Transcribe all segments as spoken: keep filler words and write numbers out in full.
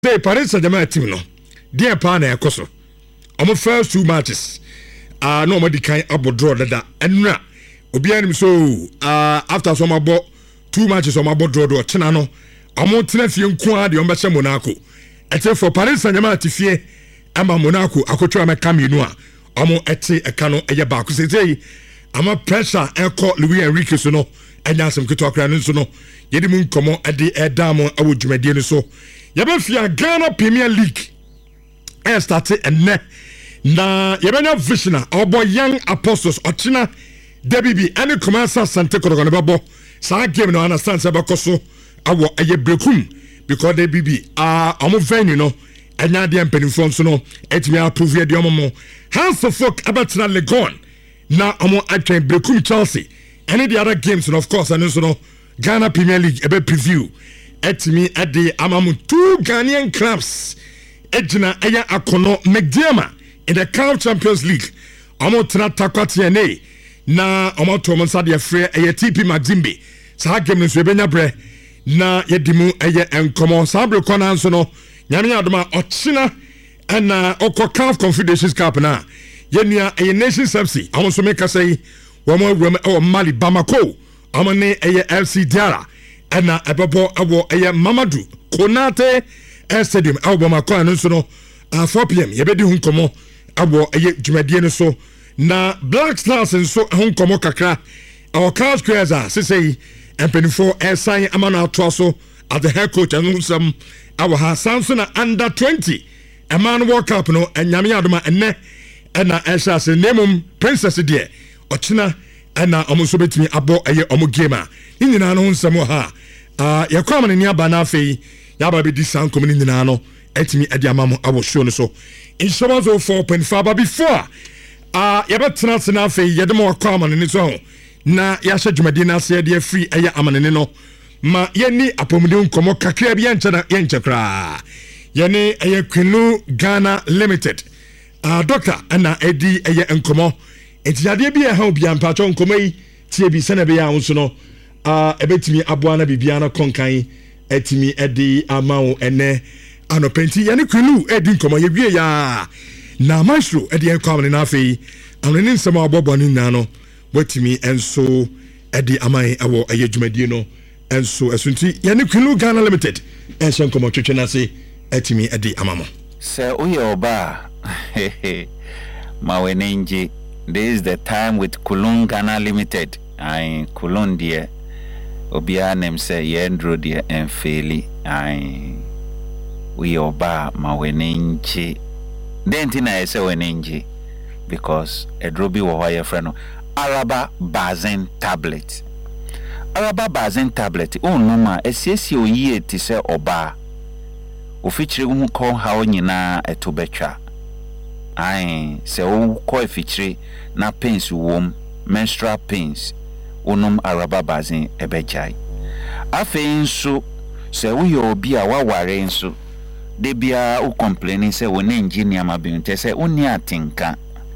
say Paris Saint-Germain team no dear partner ekoso omo first two matches ah uh, no madi kan abo draw dada enra obi anim so uh, after some abo two matches omo abo draw do chena no omo tena fie nko a de omo be Monaco ete for Paris Saint-Germain ti fie ama Monaco akotwa meka minu a omo ete eka no eye ba ko say ama pressure eko Luis Enrique so no enya asem keto akra no so no yedi mu nkomo ade edam awo dwumadie no so Yabefia Ghana Premier League I started and ne na yabenya visioner obo young apostles ochina debibi any commercial sante kodogo babo sa game no understand se bekoso awo eye brekum because debibi ah omo venue no enya de empenifo so no etimi approve de omo Hands of folk abatina Legon na omo atwen brekum Chelsea any the other games and of course and so no Ghana Premier League ebe preview etimi ade amamu two Ghanaian clubs ejina eya akono Megdiama in the C A F Champions League amo tena takwati ene na amo to mo sade afre eya T P Mazembe sa game nso ebenya bre na yedimu eya enkomo sabre kona nso no nyame adoma ochina na okọ C A F Confederations Cup na yenia eya Nations F C amo so meka say wo mo awura o Mali Bamako amo ne eya F C Diara Ena ebebo awo eye Mamadou Konate Stadium awo Bamako no so no four p m yebedi hu nkomo awo eye dwumadie no so na Black Stars nso hu nkomo kakra our Carlos Queza say empenifo esan amana ato so at the head coach and some our ha Samson under twenty a man World Cup no enyame adoma enne ena esha se nemum Princess die ochina ena omuso betimi abo eye omo game a nyina no nsemo ha ah yakwa man ni aba na afei yaba be di sankom ni nyina no etimi ade amamo awo show no so insurance of four point five but before ah yaba tena tena afei yedemo akwa man ni so na yahye dwumadi na ase de free eye amanene no ma yeni apomde nkomo kakra bi yanche na yanche kra yene eye Kwenu Ghana Limited ah doctor ana edi eye nkomo etiade bi e ha obi ampacho nkomo yi tie bi sene be ya nso no ah ebetimi aboa na bibia na konkan etimi edi amawo ene anopenti yene Kwenu edi nkomo ye wie ya na maestro edi enkwam na afei amene nsema abobo ni na no wetimi enso edi amai awo eye dwumadie no enso esunti yene Kwenu Ghana Limited enso nkomo twetwe na se etimi edi amamo se oye oba mawenenji. This is the time with Kulun Ghana Limited. I Kulun dear Obia name say Yendro dear and Feli. I we oba mawenenji. Then tina say wenenji because a drobi wa wire friend Araba Bazen tablet. Araba Bazen tablet. Oh no ma esesi oye ti say oba. Ofichiri hu ko ha nyina etobetwa. Ai se o ko feature na pains wom menstrual pains onum Araba Bazen ebejai afei nso se wo ye obi a waware nso de bia o complaining se wo na engineer ma bi nte se oni atinka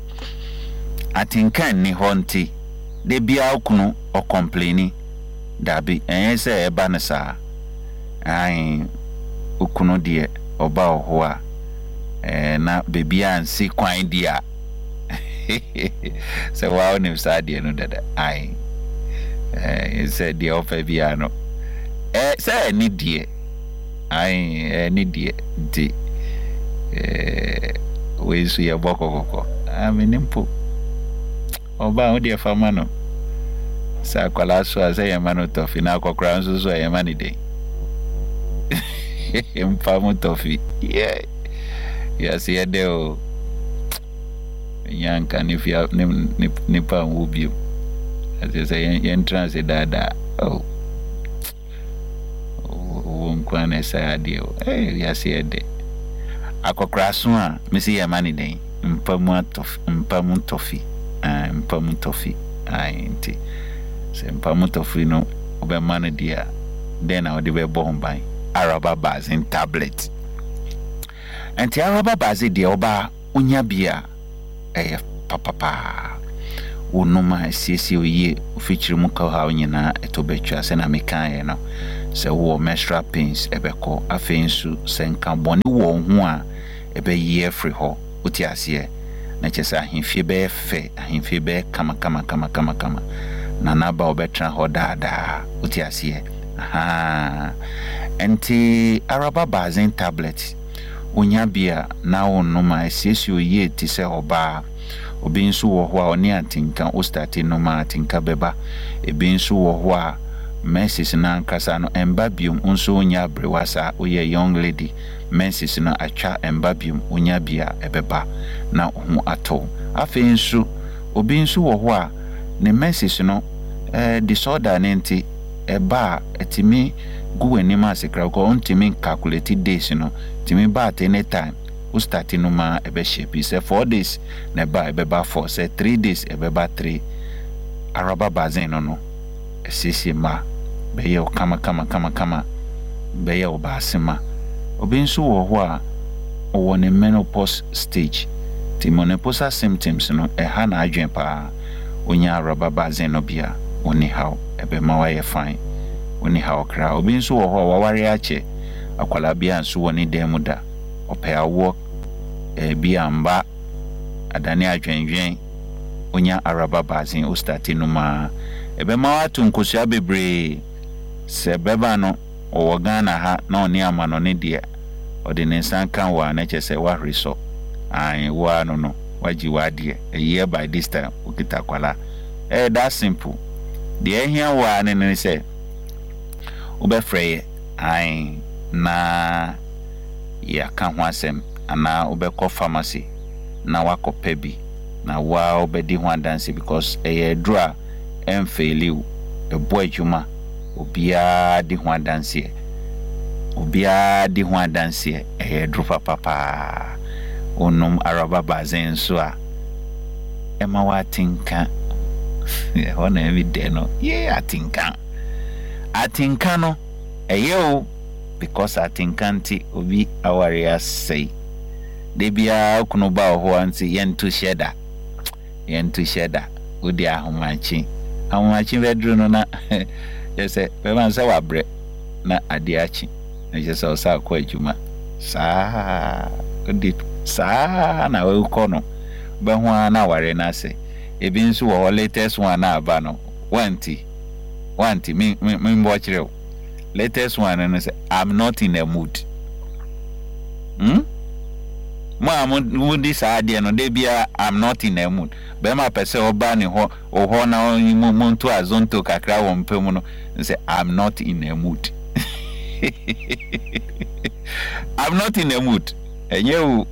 atinka ni honti de bia okunu o complaining dabi en se eba na sa ai okunu de oba oho a eh na baby ansi kwan dia so wow nim sadie no dada ai eh se die ofa bia no eh se ni die ai eh ni die di eh we su ya boko koko aminimpo oba o die fama no sa kwala so ase ya mano tofi na akokra nso so ya mani de empamo tofi yeah. Yes, yeah, deo. Yanka nifia nipa ubio. As you say, entrance dada. Oh, unkwane sa dio. Eh, yes, yeah, de. Ako kraswa, misi ya mani de. Mpamu tofi, mpamu tofi, ah, mpamu tofi, ah, inti. Se mpamu tofi no, ube mani dia. Then I would be born by Araba Bazen tablet. Enti Araba Bazen de oba unya bia eh papa unuma sisi oye ofichiri mu ka ha onyina etobetwa se na mekan ye no se wo menstrual pains ebeko afei nso se nka bone wo ho a ebe ye free ho uti ase na chese ahemfie be fe ahemfie be kama kama kama kama kama na naba obetra ho daada uti ase aha enti araba bazin tablet onya bia na wonoma esiesi oye ti se oba obi nso wo ho a oni atinka o start no ma atinka beba ebi nso wo ho a menses na nkasa no embabium nso onya brewasa oye young lady menses no atwa embabium onya bia ebeba na ho ato afi nso obi nso wo ho a ne menses no eh disorder nenti eba etimi go anima sekra ko ontimi calculate days no timi ba at any time o start no ma ebe shape say four days na ba ebeba four say three days ebeba three araba bazin no no esisi ma beye o kama kama kama kama beye o basima obi nso wo ho a o ne menopause stage ti menopausal symptoms no e ha na adwen pa onya araba bazin no bia oni how ebe ma wa ye fine oni how kra obi nso wo ho a waware ache akwala bia nso woni dem da ope awo e bia mba adane adwenwen onya araba bazin o start no ma ebe ma watu nkosua bebre se beba no o Ghana ha na oni amano ne dia odi ne sankan wa na chese wa hriso ai wa no no waji wa dia a year by this time okita kwala eh that simple the here wa ne ne se obefrey ai na ya kan ho asem ana obekọ pharmacy na wakọ bi na wa obedi ho dance because eh dra emfeliu ebo adwuma obia di ho dance obia di ho dance eh dro papa pa onum araba bazen so a ema watinka e hona everyday no ye atinka atinka no eyo because atinkanti obi awaria say de bia okuno ba ho anti yentu sheda yentu sheda odi ahomachi ahomachi vedru no na yese be say wabre na ade achi na yese o sa kwa adwuma saa odi saa na we ko no be ho na ware na say ebi nso wo latest one na aba no wanti wanti mi mi mbo chire latest one and say I'm not in a mood hmm ma mo this idea no dey bia I'm not in a mood be ma pese oba ni ho o ho na mo nto azonto kakra wo mpem no say I'm not in a mood I'm not in a mood enye u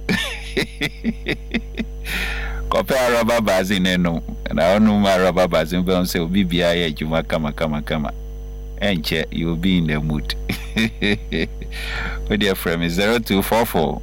kope araba bazin no na onu ma araba bazin be say obi bia ya juma kama kama kama enche you'll be in the mood. With your friend is zero two four four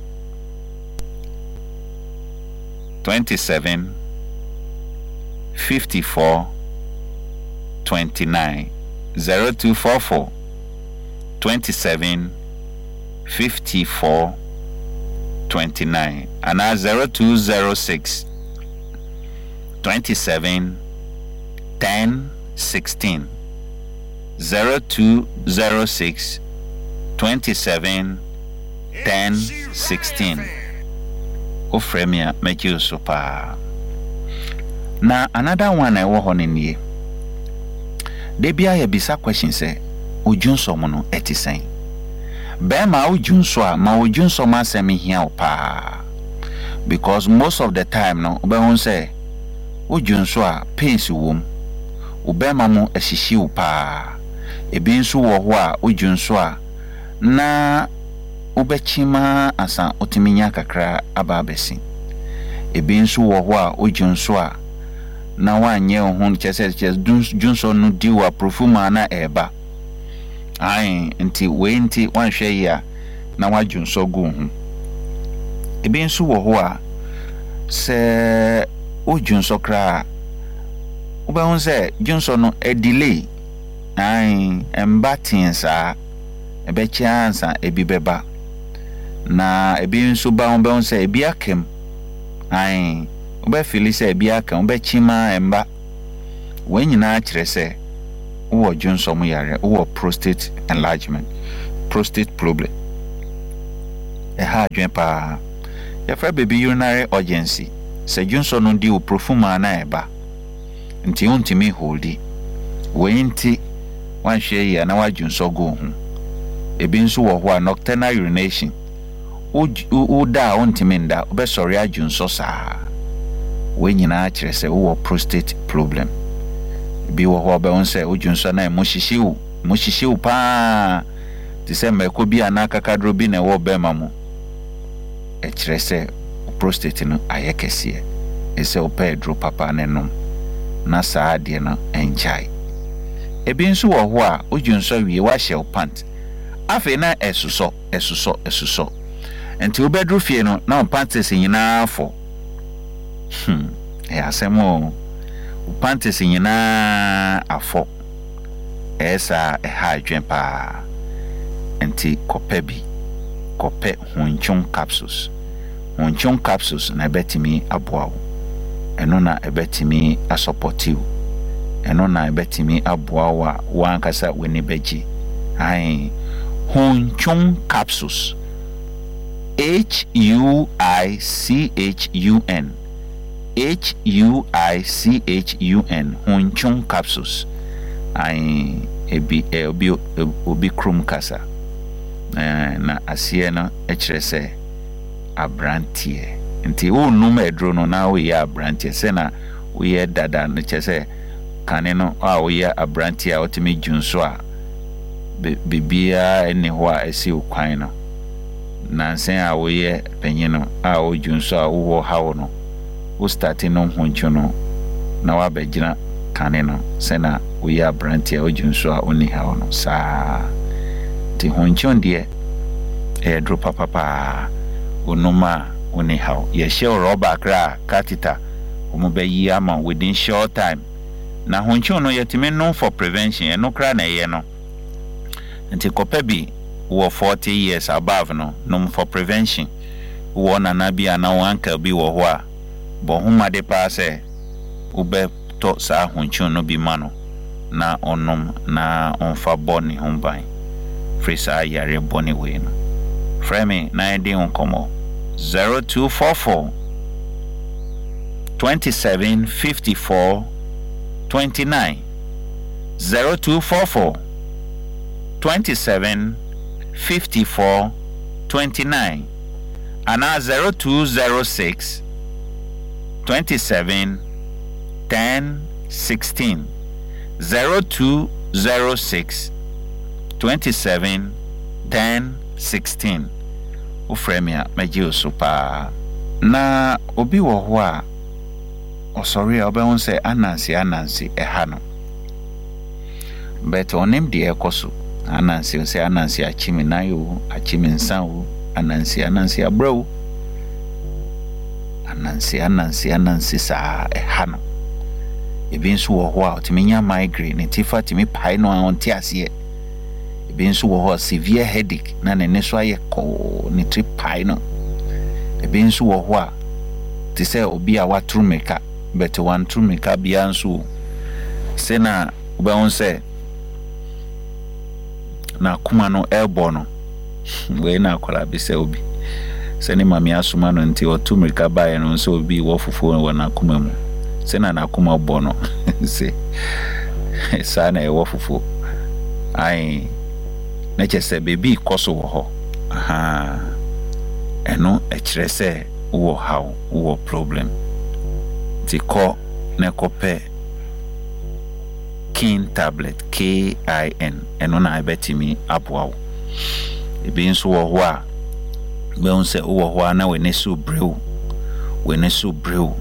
twenty-seven fifty-four twenty-nine zero two four four twenty-seven fifty-four twenty-nine and zero two zero six twenty-seven ten sixteen zero two zero six twenty-seven ten sixteen Ofremia make you super. Na another one I wo honin ye. De bia ye bisa question say ojunso mo no etisen. Be ma ojunso a ma ojunso ma semi hia opa. Because most of the time no be won say ojunso a pains wom. Obe ma mo ehihie opa. Ebi nso wo ho a ojunso a na obechima asa otiminya kakra ababesi ebi nso wo ho a ojunso a na wanye ho chese chese junso no diwa profuma na eba ai nti we nti wanhwe ya na wajunso go ho ebi nso wo ho a se ojunso kra obehun se junso no e delay ai embatinsa ebe chance ebi beba na ebi nso ba on be on say ebi akem ai obe feel say ebi akem obe chima emba we nyina akire say wo junso mu yare wo prostate enlargement prostate problem e ha adwen pa ya fra baby urinary urgency se junso no di o profuma na eba nti ontimi holdi wenti wan hwe ya na wa junso go hu ebi nso wo ho a nocturnal urination o da ontimi nda obesori ajunso saa we nyina kire se wo prostate problem bi wo ho ba won se ojunso na mo hihyew mo hihyew pa ti se meko bi anaka kadro bi na wo ba ma mo e kire se prostate no ayekese e se o pedro papa ne no na saa de no enchai ebi nso wo ho a ojunso wie wa hye pant afi na esuso esuso esuso enti obedru fie no na panties nyina afọ hmm e asemo panties nyina afọ esa e ha adwen pa enti kope bi kope hunchun capsules hunchun capsules na betimi aboawo eno na ebetimi asupportive eno na ebetimi aboawo wa ankasa weni beji ai hunchun capsules H U I C H U N H U I C H U N Hunchun capsules ai ebi ebi obi krum kasa eh na asie no e kire se abrantie nti wo num edro no na wo ye abrantie se na wo ye dada no kire se kane no a wo ye abrantie a otimi junso a bibia ene ho a esi okwan no na sen a wo ye penyino a wo junso a wo hawo no wo start no hunchu no na wa begina kane no se na wo ye abrantie a wo junso a oni hawo no sa ti hunchu ndie e dro papa pa onoma oni hawo ye she rubber kra catheter omo be yi ama within short time na hunchu no yetime no for prevention e no kra na ye no nti kopa bi wo forty years above no no for prevention wo na na bia na wanka bi wo ho a bo huma de pa se ube to sa hunchu no bi mano na onom na onfa boni humban frisa yare boni we no frame na edi onkomo zero two four four twenty-seven fifty-four twenty-nine zero two four four twenty-seven fifty-four twenty-nine and now zero two zero six twenty-seven ten sixteen zero two zero six twenty-seven ten sixteen ufremia meji super na obi wo ho a osori obe won say anansi anansi ehano but onim de ekoso anansi say anansi achimi nayo achimi nsanwo anansi anansi abro anansi anansi anansi sa ehano ebi nso wo ho a otiminya migraine tifa timi pai no anti ase ebi nso wo ho severe headache na ne so aye ko ni trip pai no ebi nso wo ho a ti say obi a watru meka but one true meka bia nso se na oba won say na kuma no elbow no we na akola bi se obi se ni mami asuma no nti otu meka bae no nso obi wo fufu wo na kuma mu se na na kuma bo no se sa na e wo fufu ai na chese baby koso wo ho aha eno e kire se wo how wo problem ti ko na kope Kin tablet K I N eno na abetimi aboawo ebi nso wo ho a be on se wo ho na we ne so brew we ne so brew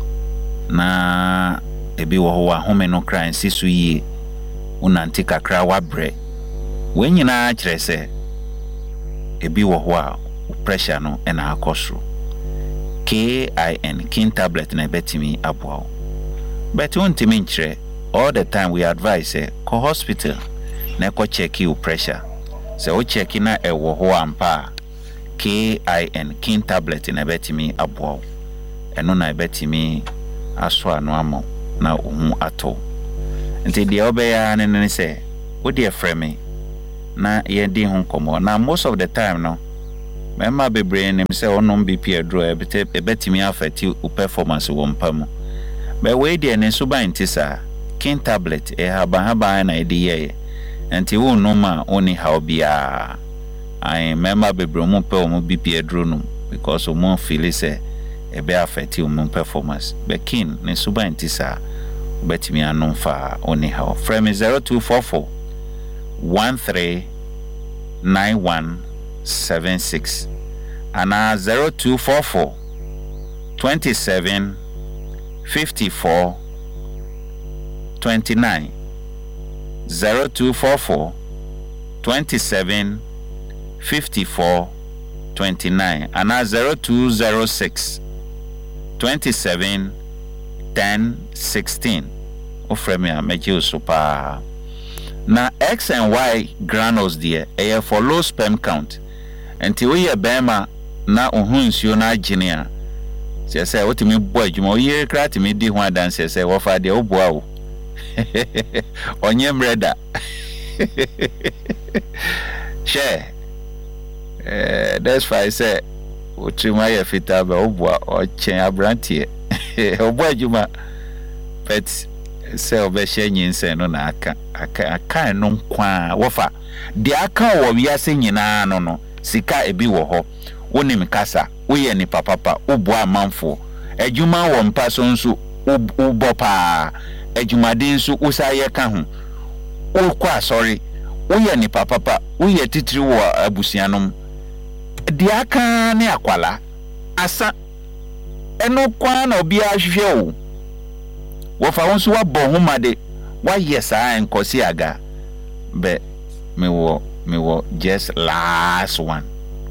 na ebi wo ho a home no kra nsi so yie unanti kakra wa bre we nyina kire se ebi wo ho a pressure no e na akosro K I N Kin tablet na abetimi aboawo but untimi nkire all the time we advise eh ko hospital na ko check your pressure so o check na e wo ho ampa K I N Kin tablet na betimi abo eno na betimi aso anu amo na ohu ato nti de obeya ne ne say wo de frɛ me na ye di ho komo na most of the time no mema bebre nim say onom B P adro e betimi affect u performance wo mpamu but we de ne so ban tisa kin tablet e haba haba na e de ye nti wo no ma oni how bia I mema bebre mo pe o B P adro no because o mo feel say e be affect u mo performance but kin ne so ban tisa betimi anon fa oni how frame zero two four four one three nine one seven six and uh, zero two four four twenty-seven fifty-four twenty-nine zero two four four twenty-seven fifty-four twenty-nine and uh, zero two zero six twenty-seven ten sixteen ofre me a meji super na X and Y granules there eh for low sperm count until we bema na ohun nsuo na agene a se se wotimi bo adwuma oye kra timi di ho adanse se wo fa de oboa wo onye mreda she eh that's why say otima ya fita ba oboa o chen abrantie oboa adwuma but se obehye nyinse no na aka aka aka no kwa wofa de aka wo wiase nyina no no sika ebi wo ho wonim kasa woye ni papapa obo amanfo adwuma wo mpa so nso ubo pa adwumade nso usaye ka ho okwa sorry woye ni papapa woye titiri wo abusianom de aka ne akwala asa eno kwa na obi ahwehwe wo wofa wonso wabɔ homa de wayɛ saa enkosi aga be me wo me wo just last one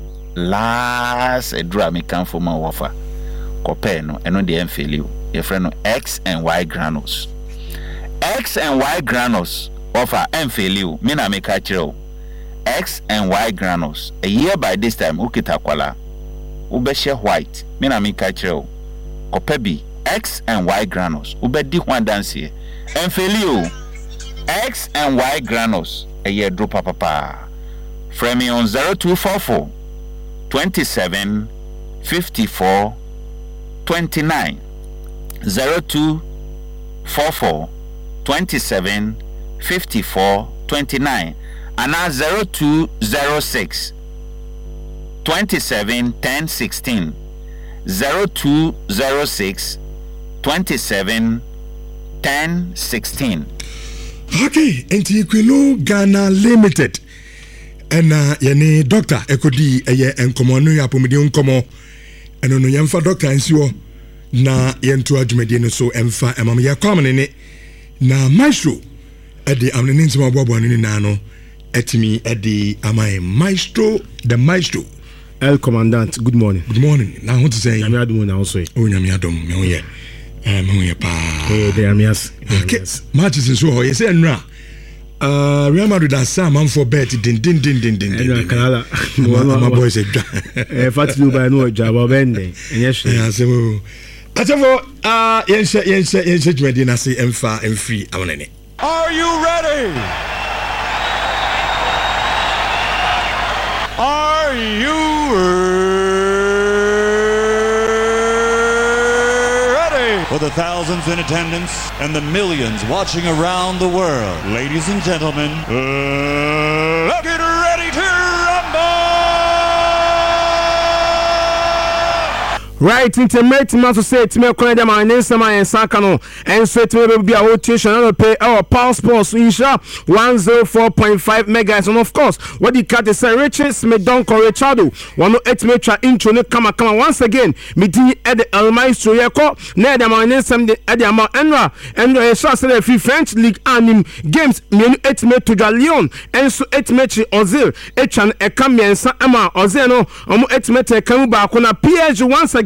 last edura me kan for ma wofa kopɛ no eno de emfeli ye frɛ no X and Y granules X and Y granules wofa emfeli me na me ka kyerɛ X and Y granules a year by this time ukita kwala ubɛhye white me na me ka kyerɛ kopɛ bi X and Y granules ubedi ho dance here emfelio X and Y granules a year drop papa frame me on zero two four four twenty-seven fifty-four twenty-nine zero two four four twenty-seven fifty-four twenty-nine and now zero two zero six twenty-seven ten sixteen zero two zero six twenty-seven ten sixteen. Okay, enti Quilo Ghana Limited. And uh, yene doctor ekodi eye enkomo no yapomedi nkomo eno no yemfa doctor ensiwo na yentu adwumedi no so emfa emam ye kwamne ne na maestro edi amne ntima bobo no na no etimi edi amai maestro the maestro El Commandant, good morning. Good morning. Now what to say? Nyame adom na also. Oh nyame adom me ho ye. Eh me ho ye pa. Eh de amias. Okay. Matches so ho ye say nra. Uh Real Madrid are some man for bet din din din din din. Eh Canada. My boys say. Eh Fatilu by no job bende. Enye she. Yeah, so atafo ah yense yense yense dwedi na say emfa emfree awonene. Are you ready? Are you ready? For the thousands in attendance and the millions watching around the world, ladies and gentlemen, uh, let's get ready to rumble! Right into mate man to say to me call them my name sama en sakano and so to be a rotation and pay our power sports insha one oh four point five megahertz and of course what the cat is say Richard Smith Don Correchado one oh eight meter intro no kama kama once again me di at the El Maestro yako na the my name sam the at the amount enra and e so say the French League anim games me eight meter to Lyon and so eight meter Ozil e chan e kam yensa ama Ozil no omo eight meter kan ba ko na P S G once again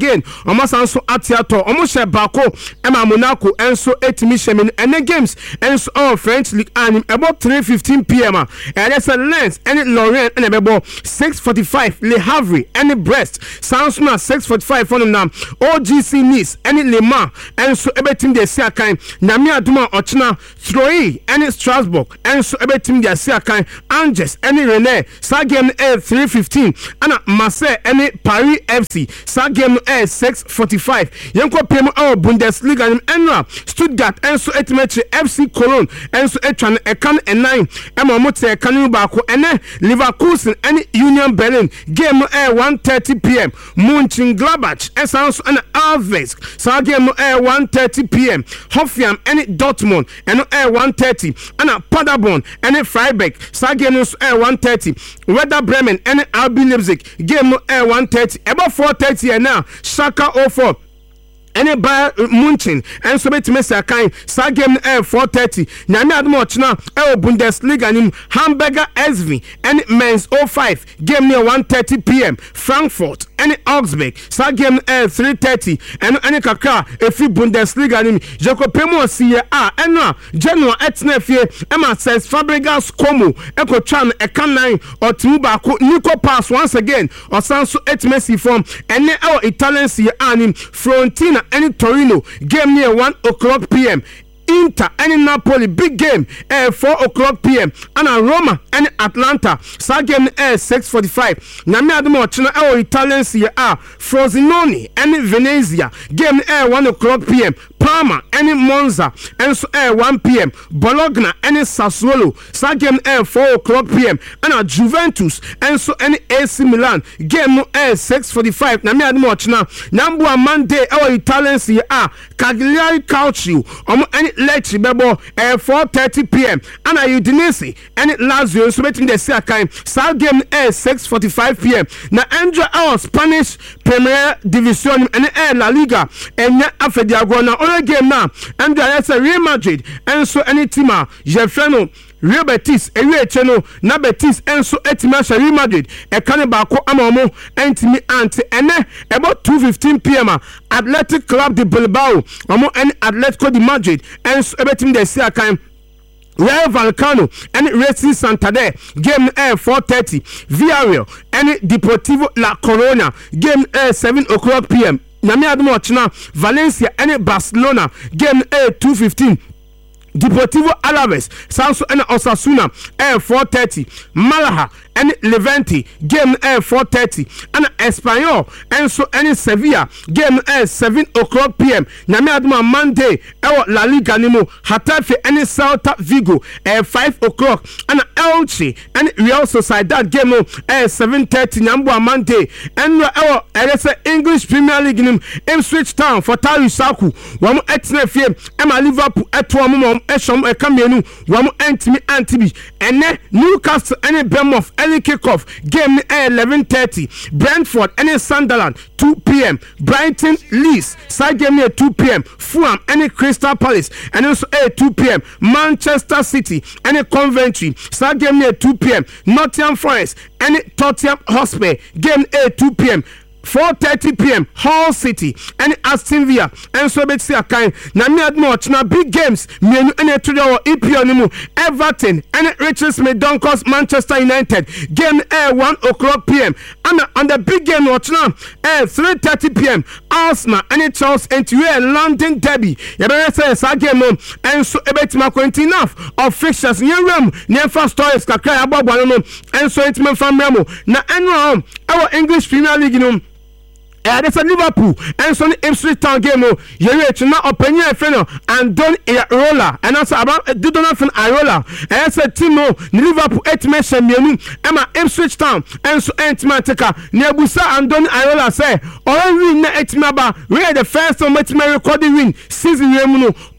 again omo sanso atiato omo she bako ema Monaco enso etimi shemi ene games enso on French League and about three fifteen p m and there's a Lens and Lorient and about six forty-five Le Havre and Brest sounds na six forty-five for them now O G C Nice and Le Mans enso ebetim de sia kan na me aduma ochina Troyes and Strasbourg enso ebetim de sia kan Angers and Rennes sa game air three fifteen and Marseille and Paris F C sa game air six forty-five yenko pem our Bundesliga and Enra Stuttgart enso etimechi F C Cologne enso etwan ekan nine ema mote ekan baako ene Leverkusen and Union Berlin game air one thirty p m Mönchengladbach enso and Alves sa game air one thirty p m Hoffenheim and Dortmund and air one thirty and Paderborn and Freiburg sa game air one thirty Werder Bremen and R B Leipzig game air one thirty about four thirty and now Schalke oh four any by Munchen and so bet Messi kind sa game air four thirty nyame admo chna e Bundesliga nim Hamburger S V and Mainz oh five game near one thirty p m Frankfurt and Augsburg sa game air three thirty and any kakra efi Bundesliga nim Jacob Pemo sie a enwa Genoa etna fie ema says Fabregas Como eko twan e kan nine or timu ba ko Nico pass once again or sanso et Messi from and our Italian sie anim Fiorentina and Torino game near one o'clock p m Inter and Napoli big game eh four o'clock p m and Roma and Atlanta sa game eh six forty-five na me admo china our Italians here are Frosinone and Venezia game eh one o'clock p m Parma and Monza and so eh one p m Bologna and Sassuolo sa game eh four o'clock p m and Juventus and so and A C Milan game eh six forty-five na me admo china number Monday our Italians here are Cagliari Calcio omo and Lecce bebo eh four thirty p m and Udinese and Lazio so betting the same time sa game eh six forty-five p m na enjoy our Spanish Premier Division and eh La Liga and afediago na all game na and there's a Real Madrid and so any team a Jefferno Real Betis ewe cheno na Betis enso etima Real Madrid e kan ba ko amomo entimi ante ene about two fifteen p m Athletic Club de Bilbao omo en Atletico de Madrid enso ebetim de sia kan Real Vallecano and Racing Santander game air four thirty Villarreal and Deportivo La Corona game air seven o'clock p m Nyame admo china Valencia and Barcelona game air two fifteen Deportivo Alaves Sanso and Osasuna air four thirty Malaga and Levante game air four thirty and Espanyol and so and Sevilla game air seven o'clock p m Nyame admo Monday e La Liga nimo Hatafe and Celta Vigo air five o'clock and Elche and Real Sociedad game air seven thirty Nyambo Monday and e erese English Premier League nim Ipswich Town for Taru Saku wamo etne fie e Liverpool eto amom eshom e kamienu wamo entimi antibi ene Newcastle and Bournemouth early kickoff game eleven thirty Brentford and Sunderland two p m Brighton Leeds side game near two p m Fulham and Crystal Palace and also at two p m Manchester City and Coventry side game near two p m Nottingham Forest and Tottenham Hotspur game at two p m four thirty p m Hull City and Aston Villa and so bet see akan na me admo china big games menu and to the E P L nimu Everton and Richards Medonkos Manchester United game air one o'clock p m and on the big game watchna air three thirty p m Arsenal and Chelsea and London Derby you better say sa game and so ebet ma quite enough of fixtures near room near first stories kakra ababo no and so it me from memo na enro our English Premier League no Eh, there's a Liverpool and so Ipswich Town game. You reach now opinion friend and don't Irola and also about do not fin Irola. And it's a team no Liverpool eight mention me Emma Ipswich Town and so Entmatica Nebusa and don't Irola say all win na eight maba we are the first time met me recording win season yemuno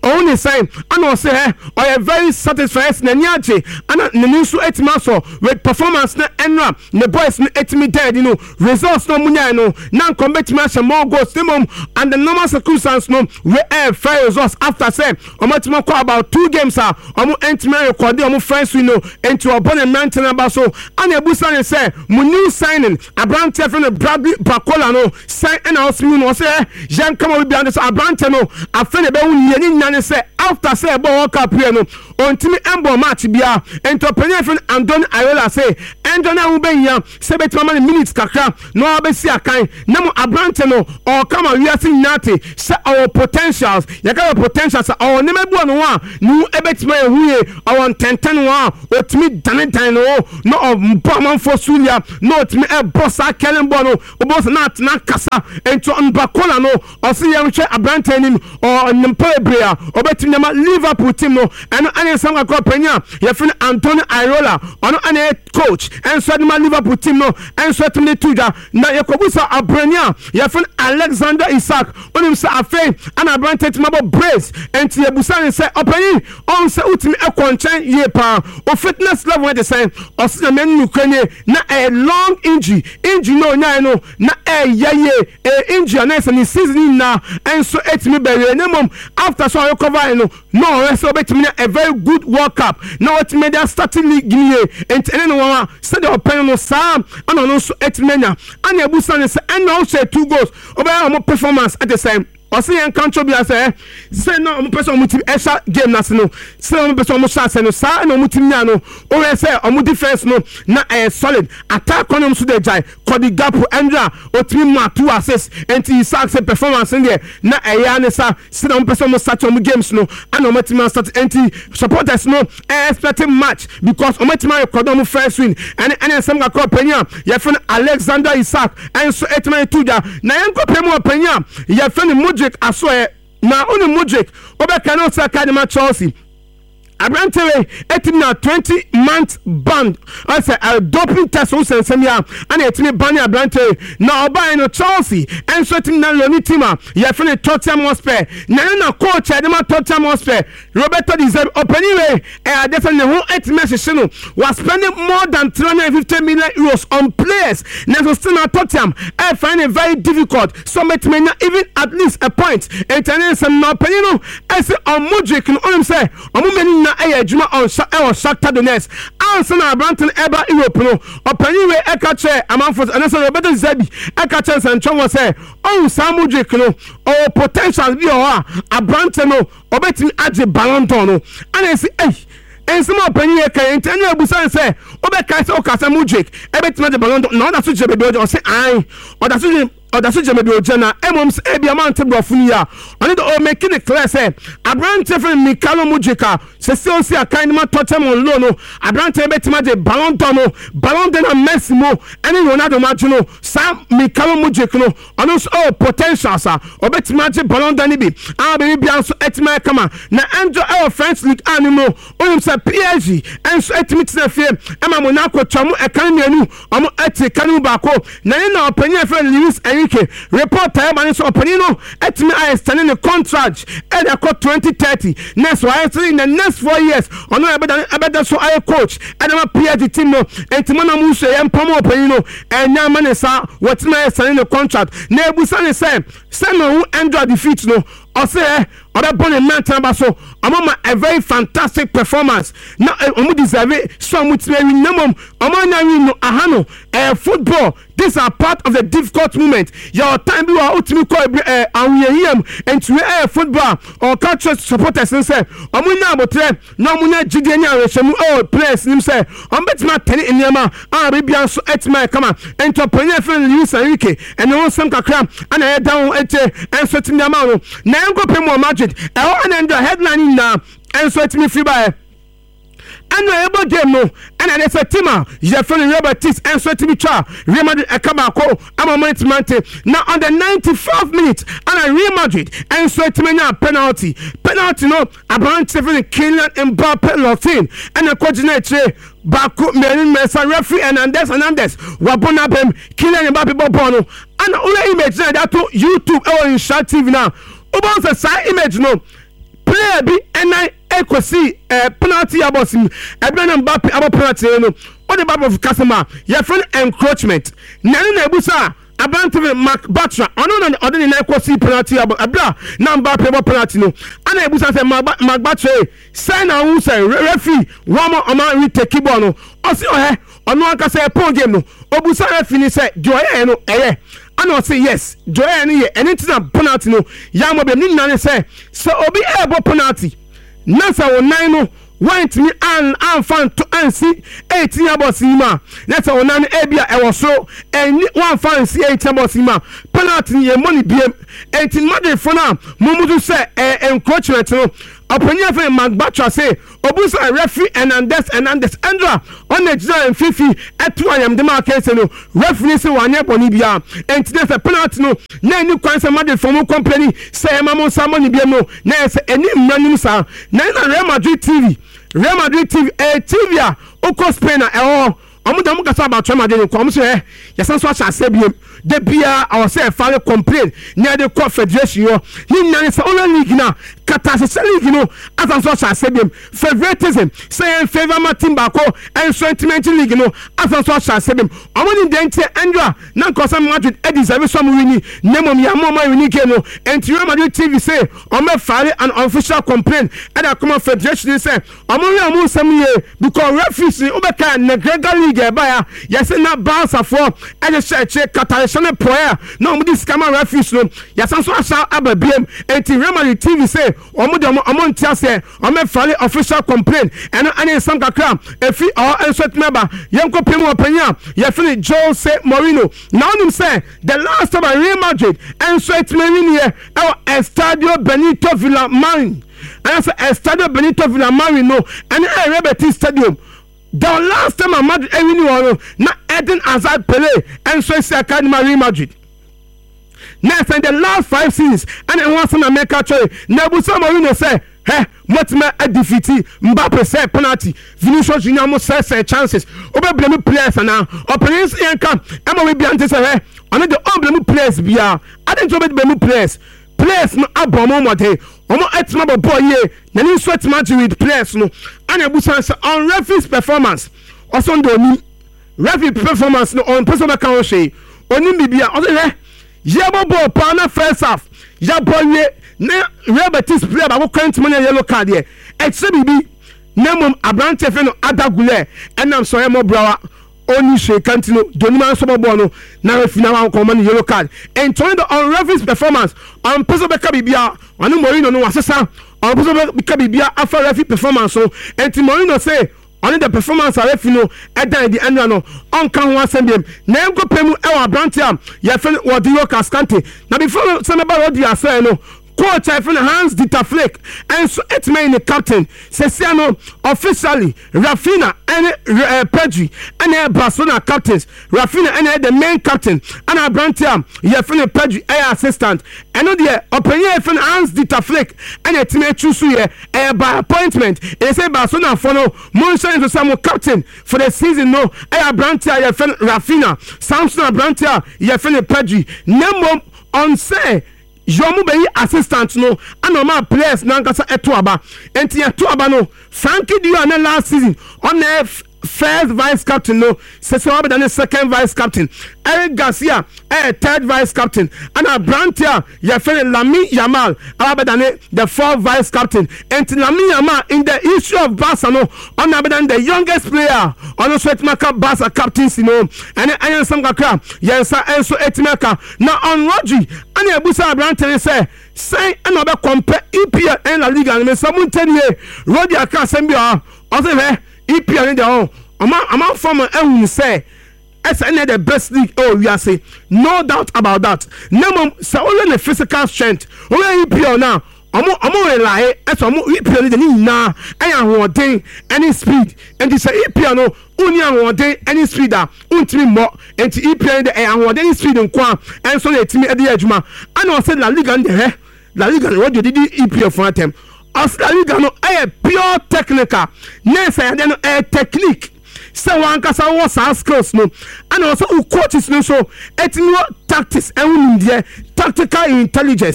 ɔwo ne sign ana ɔsɛ hɛ ɔyɛ very satisfied na ni agye ana ne nso etimi aso with performance na enra ne boys no etimi dead no results no munya no na competiment ahyɛ more goals them and the normal circumstances no we air fair results after say ɔmatimi call about two games a ɔmo entimi record ɔmo friends we know into opponent mountain aba so ana ebusa ne say mu new signing abrante from the Bradley Bacola no sign and house mu no say jan come we be under abrante no afa ne be hu yeni nyane say after say ebo world cup here no ontimi embo match bia entrepreneur from Andoni Ayola say endona wo be ya say betima man minutes kakra no abesi akan na mo abrante no or come we are seeing nati say our potentials ya ka potentials our name bu no a no ebetima ehuye our ten ten one otimi dan dan no no mpo for sulia no otimi e boss akelen bo no boss na na kasa ento Bacola no o say ya hwe abrante nim or nimpa ebrea obetimi na Liverpool team no and and some call penya ya fin Andoni Ayola ono ane coach and so the Liverpool team no and so timi tuja na yakobusa abrania ya fin Alexander Isak onim say afen and abrante timabo brace and ti ebusa say openi on say utimi e konchan ye pa o fitness level dey say o say men Ukraine na a long injury injury no nya no na e yaye e injury na say season na and so etimi be na mom after so recover no no so betimi a very good World Cup now what made that starting league gimme and any one said the open no sam and no so etmenya and ebusa ne say and also two goals over performance at the same o say en control bi say say no mo person mo team extra game na no say mo person mo shot say no sa no mo team nya no o say o mo defense no na eh solid attack on so dey jai Cody Gakpo Andra o team ma two assists and he sack say performance in there na eh ya ne sa say no person mo start on games no and o mo team start anti supporters no expecting match because o mo team record on first win and and some ga call penya ya friend Alexander Isak and so etman tuja na en ko pemu penya ya friend Mudryk aso na oni Mudryk obeka no say academy Chelsea Abrantewe etim na twenty month ban I say a doping test o sensem ya and etimi ban Abrantewe na oba no Chelsea and so etim na Loni Tima ya fene Tottenham Hotspur na na coach Adema Tottenham Hotspur Roberto Di Zerbi openiwe e adefa ne ho etimi hye no was spending more than three hundred fifty million euros on players na so still na Tottenham I find it very difficult so metimi even at least a point and some na openino I say on Mudryk no on say on na aya adwuma on sha e o Shakhtar Donetsk answer na Abranton eba Europe no opani we e ka che amanfo and so Roberto Zabi e ka che Sancho was say on Mudryk no o potential bi o a Abranton no obetimi age Ballon d'Or no and I say eh and some opinion e kan ntanya abusan say obeka say o ka say Mudryk e betimi age Ballon d'Or no da so je be do say ai o da so Odasu Jemebi Ojana, Emoms Ebia Mante Brofunia. I need to make it clear, say, Abrante from Mikalo Mudryk, Cecil a kind of Tottenham on Lono, Abrante Betimaje, Ballon d'Or, Ballon d'Or Massimo, and Ronaldo Martino, Sam Mikalo Mudryk, and also all potential, sir, or Betimaje Ballon d'Or, I'll be Bianso Etma Kama, na Andrew our French League Animal, Olim sa P S G, and so Etimit Fear, Emma Monaco, Chamu, Academy, Omo Eti Kanu Bako, Nana, Penya for Lewis and report time and so Panino at me I standing the contract and I got twenty thirty next why in the next four years on no better so I coach and I'm a P S G team no and Timana Musa and Pomo Panino and now man is what my signing the contract Nebusan is saying send who Andra defeat no or say other born in Mantan so I'm a very fantastic performance now I'm deserve some with me minimum I'm no ahano uh, football these are part of the difficult moment your time you are ultimately call uh, and to uh, football or culture supporters and say I'm now but no muna Gideon oh players him say I'm bet my ten in Yama ah Arabian so at my come entrepreneur friend Luis Enrique and no some kakram and I down at and so in the amount now go pay more magic and then the headline now and so it me free by and no able game no and I say Tima you feeling Robert Tis and so to be try Real Madrid e come back I'm a minute now on the ninety-fourth minute and I Real Madrid and so to me now penalty penalty no about seven Kylian Mbappe Lothin and the coordinator Baku Merin Mesa referee and Andes Hernandez wabona bem Kylian Mbappe bobono and all image that to YouTube or in Shot T V now about the side image no player bi enai ekosi eh, penalty abosim ebe na Mbappe abo penalty no o de Bible of Kasima your friend encroachment nani na ebusa Abante Mark Batra ono na odeni na ekosi penalty abo abla na Mbappe abo penalty no ana ebusa say Mark Batra say na who say referee one oma retake ball no o si o he ono aka say pon game no obusa referee ni say joye no eye ana say yes joye ni ye anything na penalty no ya mo be ni nane say so obi ebo penalty nasa wo nine no went me an an fan to an see eighteen about sima nasa wo nine ebia e wo so and one fan see eighteen about sima penalty ye money biem eighteen money for now mumudu say encroachment no Opinion for Magbatra say Obusa referee and Andes and Andes Andra on the John Fifi at two am the market no referee say one year bonibia and there's a penalty no na new kwanse made from company say mamo samoni bia no na say any manim sa na Real Madrid T V Real Madrid T V eh T V a oko Spain na eh omo da mo kasa about Real Madrid ko mo say yasan so acha sebiem de bia our say file complain near the court federation yo ni nane say only league na katase league no asan so acha sebiem favoritism say favor ma team bako and sentiment league no asan so acha sebiem omo ni dente Andra na ko say Madrid e deserve some win nemom ya mo ma win game no and Real Madrid T V say omo file an official complaint and a common federation say omo we amu sem ye because referees obeka na Gregor league e ba ya yes na Barca for e dey check katase na prayer na omo dis scammer referees no yasan so acha ababiem and Real Madrid T V say omo de omo ntia say omo file official complaint and any some kakra efi or insert member yenko pemu openya ye feel Jose Mourinho now him say the last time Real Madrid and so it mean here our Estadio Benito Villamarín and say Estadio Benito Villamarín no and a Rebeti Stadium the last time Madrid win one na Eden Hazard Pele and so it's Academy Real Madrid. Next and the last five seasons and then once in America choy Nebusa Mourinho say hey what me a defeat Mbappe say penalty Vinicius Junior mo say say chances obe blame players na opponents yanka am we be ante say hey on the blame players bia I didn't obe blame players players no abomo mote omo etima bo boy ye na ni sweat match with players no and Nebusa say on referee's performance also ndo ni referee performance no on personal account say oni bibia o say yabo ball pa na first half yabo ye na Real Betis player ba go count money yellow card here except bibi nemum abrante fe no adagule enam so yemo brawa oni she kantino donima so ball no na refi na wan come money yellow card and turn the on referee's performance on person be ka bibia onu Mourinho no wasesa on person be ka bibia after referee performance so and Mourinho say on the performance of referee no e dan di end no on kan ho asembiem na enko pemu e wa abrante am ye fe Rodrigo Cascante na before some about Rodrigo say no coach I feel Hans Dieter Flick and so it may the captain Cesiano officially Rafinha and uh, Pedri and uh, Barcelona captains Rafinha and uh, the main captain and Abrantiam you feel Pedri air assistant and on the opinion from Hans Dieter Flick and a teammate choose here uh, by appointment they say Barcelona follow Monson to some captain for the season no air Abrantia you feel Rafinha Samson Abrantia you feel Pedri Nemo on say Jomu be assistant no and my players nankasa etuaba enti etuaba no Frankie Dio na last season on the first vice captain no Cesar Abada the second vice captain Eric Garcia eh third vice captain and Abrantia ya fele Lamine Yamal Abada the fourth vice captain and Lamine Yamal in the issue of Barca no on Abada the youngest player on the Sweatmaker Barca captaincy no and I some kakra yensa enso etimeka na on Rodri and Abusa Abrantia say say another compare E P L and La Liga and some ten year Rodri aka sembia o say E P L in the home. Ama ama from ehun say S N the best league oh we are say no doubt about that. Nemo say only the physical strength. Only E P L now. Omo omo rely as omo E P L the ni na aya hoden any speed and this E P L no uni hoden any speed da untimi mo enti E P L the aya hoden speed nko and so the timi e dey adwuma and o say La Liga the he La Liga what you did E P L for them. As La Liga no a pure technical nese and then a technique so one kasa was our skills no and also who coaches no so etino tactics and there tactical intelligence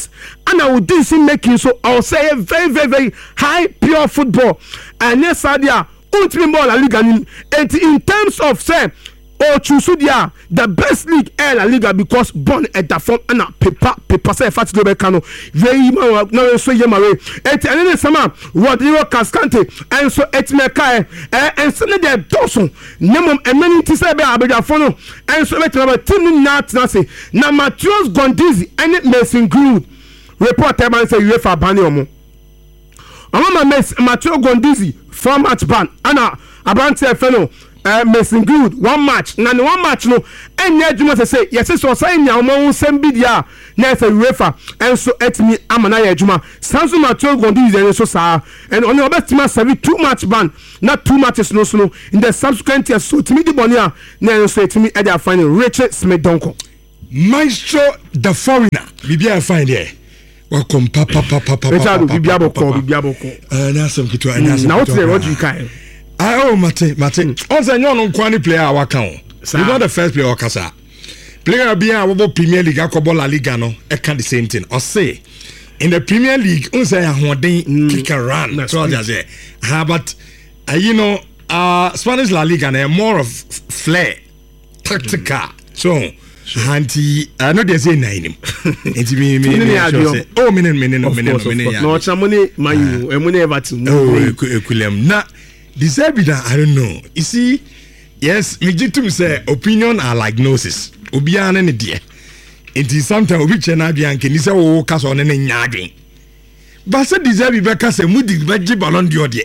and I would decision making. So I'll say a very, very, very high pure football. And yes, Sadia, ultimate ball La Liga. And in terms of say, oh, choose the best league in La Liga because born at the form and a paper, paper say fat to the cano. Very no so yamare. Et and then some what you cascante and so et me kai and so the dosun. Nemo amenities say be abeda fono and so let me team not nasi. Na Matheus Gondizi and it Mason Greenwood. Report man say UEFA ban omo. Omo Matheus Gondizi four match ban. Ana abante feno. Uh, Mason Greenwood one match na no one match no enye adwuma se say yes so say nya omo nsem bi dia na say UEFA enso etimi amana ya adwuma Sanso Matheus Gondizi so sa and on obetima seven two match ban na two matches no so no in the subsequent years so timi di bonia na enso etimi e dia final Richard Smith Donko Maestro the foreigner bibia fine there welcome papa papa papa Richard bibia boko bibia boko eh na some kitu na some na what the what you kai Ah, oh, Mate, Mate. On say no no kwani player our account. He's not the first player okasa. Player be a Premier League akobol La Liga no, e can the same thing. Or say in the Premier League, on say ahoden kick and run. So I say, ah, but uh, you know, uh Spanish La Liga na more of flair, tactical. So Hanti, I know they say nine. It's me, me, me. Oh, minute, minute, minute, minute. No, somebody, my you, and money Everton. Oh, equilibrium. Now. Deserve that I don't know. You see, yes, me to say opinion are like gnosis. Obian any dear. It is sometimes which and I be and can say oh cast on any nagging. But say deserve Becca say moody veggie ballon the dear.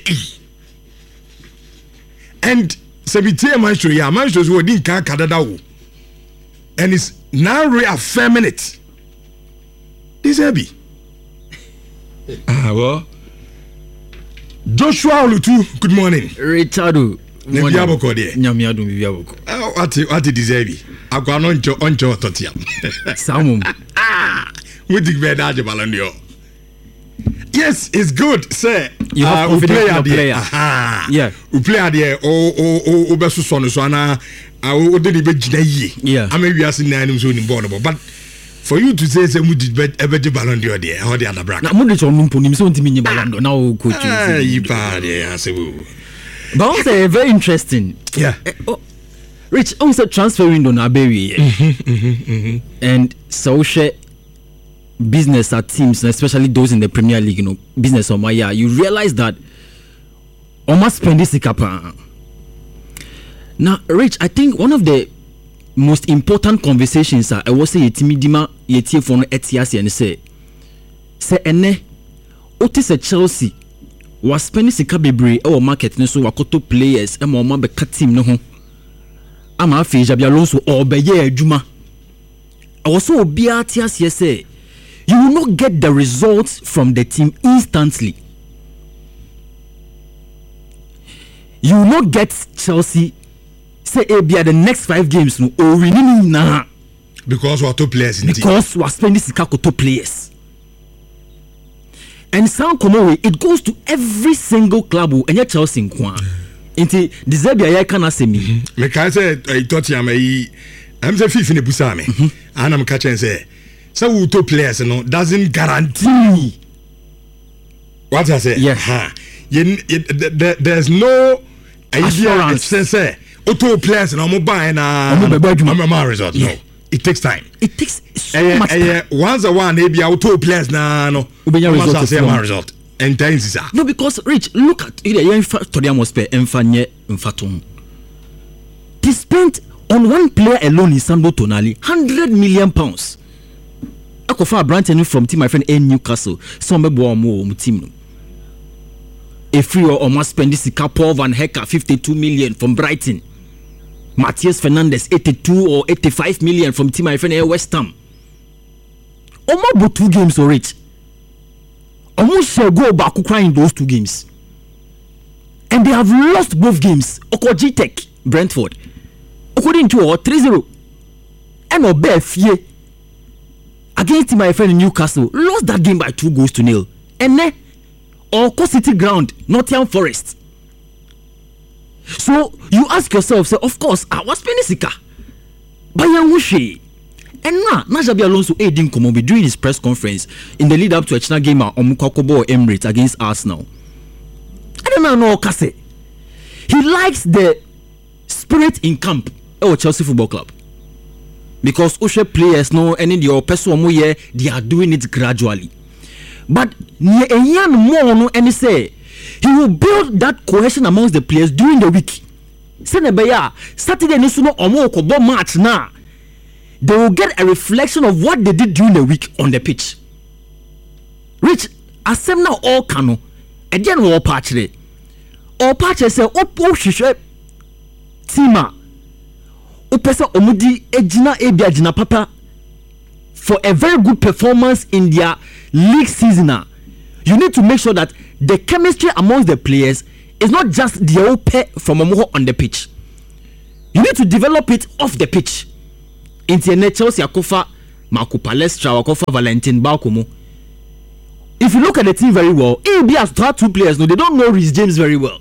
And Sabitier maestro ya maestros who didn't can't cadadao. And it's now reaffirming it. Deserve. Ah well. Joshua Olutu, good morning. Richardo, Nebiaboko there. Nyamiado Biaboko. Oh, what what deserve? I go on to on to Totiam. Samum. Ah, we dig bed at the Balandio. Yes, it's good, sir. You have uh, confidence in the player. player. Aha. Yeah. We play there. Oh, oh, oh, oh, Besu Sonu Swana. I would be Jinayi. Yeah. I may be asking nine so in Bonobo, but. For you to say, say, we did bet ever the ballon d'or there, or the other bracket. Now, Mudic on Numpunim, so Timmy Ballon now, coach. Ah, you party, I say, but also very interesting. Yeah. Uh, oh, Rich, also transfer window na baby. And social business at teams, especially those in the Premier League, you know, business on my year, you realize that almost spend this capa. Now, Rich, I think one of the most important conversations are I was say Timidima yetie for no etiase and say say ene otis a Chelsea was spending sika bebre e o market ne so wakoto players e ma o ma be ka team no ho ama afi Xabi Alonso o be ye adwuma I was so obi atiase say you will not get the results from the team instantly. You will not get Chelsea say eh be the next five games no or winning na because we are two players in because we are spending sika ko two players and sound come away it goes to every single club and yet Chelsea nkwa nti Deserve ya can say me me can say I thought you am I am say fifth in busa me and am catch and say so we two players no doesn't guarantee what I say yeah huh. you, you, there, there's no idea say auto players and I'm buying a result. No, it takes time. It takes so uh, much uh, time. Once a one, maybe auto players na no. Result say my result. And times is no because Rich, look at it. You Toriamos pe enfanye enfatum. They spent on one player alone in Sandro Tonali hundred million pounds. Akofa Branton from team my friend in Newcastle. Some be bo mo team. A free or almost spend this Paul Van Hecker fifty-two million from Brighton. Matthias Fernandes eighty-two or eighty-five million from team my friend at West Ham. Almost about two games or Rich. Almost shall go back crying those two games. And they have lost both games. Okoji Tech, Brentford. According to our three zero. And Obefie against my friend in Newcastle lost that game by two goals to nil. And then Oko City Ground, Nottingham Forest. So you ask yourself, say, of course, I was spending sika. But you wish And now Najabi Alonso aiding Komobi during his press conference in the lead up to a China game at Omukokobo Emirates against Arsenal. I don't know Kase. He likes the spirit in camp at Chelsea Football Club. Because Ushe players know any the person they are doing it gradually. But near a young more and say he will build that cohesion amongst the players during the week. Senebeya Saturday Nisuno Omukobo match now. They will get a reflection of what they did during the week on the pitch. Rich, asem na all kano, again all patchy. All patchy say, oh, oh, shishe, Tima, Upesa Omudi, Ejina, Ebia, Jina Papa, for a very good performance in their league season. You need to make sure that the chemistry amongst the players is not just the old pair from Omoho on the pitch. You need to develop it off the pitch. Internet Chelsea akofa Marco Palestra akofa Valentin Bakomo. If you look at the team very well, A B has had two players. No, they don't know Reece James very well.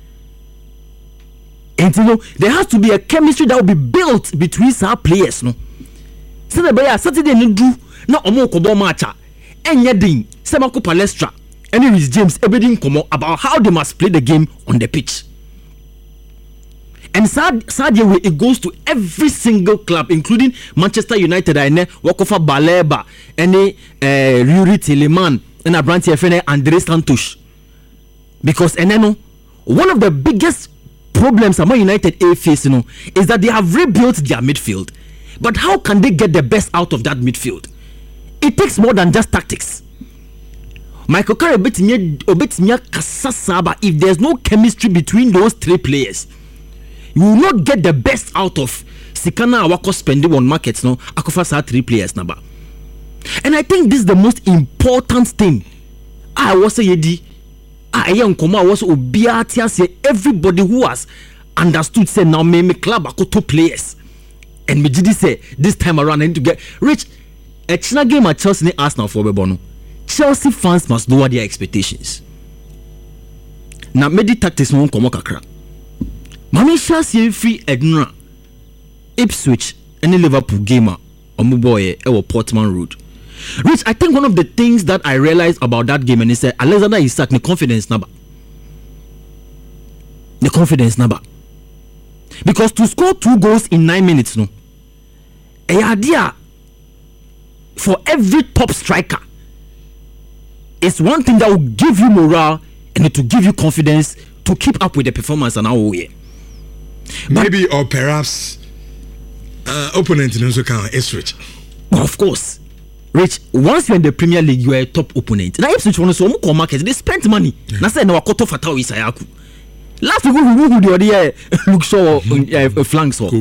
And you know, there has to be a chemistry that will be built between some players. No, so the player Saturday no do na omo kobo matcha. Enye din se Marco Palestra and Reece James everything komo about how they must play the game on the pitch. And sad, sad way it goes to every single club, including Manchester United. I know Wakofa Baleba, any Ruri Telemann, and Abranti F N Andre Santos. Because and then one of the biggest problems among United A face, you know, is that they have rebuilt their midfield. But how can they get the best out of that midfield? It takes more than just tactics. Michael Carey Obetimia Kasasaba, if there's no chemistry between those three players, you will not get the best out of Sikana Awako spending on markets. No, Akofa three players number. And I think this is the most important thing. I was a yedi. I am Koma was Obiatia say everybody who has understood say now me me club ako two players. And me did say this time around I need to get rich. A China game at Chelsea and Arsenal for Bebono. Chelsea fans must lower their expectations. Now medi tactics no komo kakra. Mami Chelsea free Edna Ipswich and Liverpool gamer Omuboye ewo Portman Road. Rich, I think one of the things that I realized about that game and he said Alexander Isak the confidence number. The confidence number. Because to score two goals in nine minutes no. A idea for every top striker is one thing that will give you morale and it will give you confidence to keep up with the performance and our way. Maybe or perhaps uh, opponent in also can Ipswich. Of course, Rich. Once you're in the Premier League, you are a top opponent. Now Ipswich want to so market. They spent money. Na say na wakoto fatao Isayaku. Last week we who the other look so flanks so.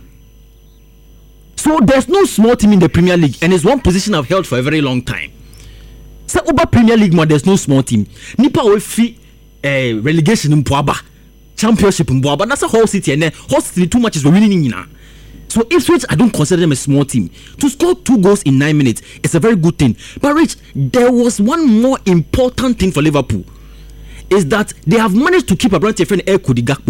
So there's no small team in the Premier League, and it's one position I've held for a very long time. So over Premier League, man, there's no small team. Nipa we fi relegation in Poaba. Championship in Boa, but that's a whole city and then whole city two matches were winning in now. So Ipswich, I don't consider them a small team. To score two goals in nine minutes is a very good thing. But Rich, there was one more important thing for Liverpool, is that they have managed to keep a branch friend Air Cody Gakpo.